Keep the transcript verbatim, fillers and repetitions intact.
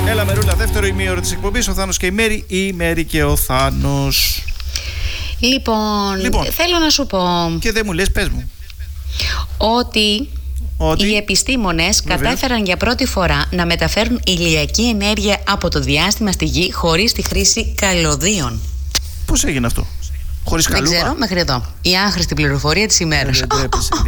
Έλα Μερούλα, δεύτερο ημίωρο της εκπομπής, ο Θάνος και η Μέρη, η Μέρη και ο Θάνος. Λοιπόν, λοιπόν, θέλω να σου πω. Και δεν μου λες, πες μου. Ότι, ότι... οι επιστήμονες Βέβαια. κατάφεραν για πρώτη φορά να μεταφέρουν ηλιακή ενέργεια από το διάστημα στη Γη χωρίς τη χρήση καλωδίων. Πώς έγινε αυτό? Χωρίς καλούβα? Δεν ξέρω, μέχρι εδώ. Η άχρηστη πληροφορία της ημέρας. Δεν τρέπεσαι,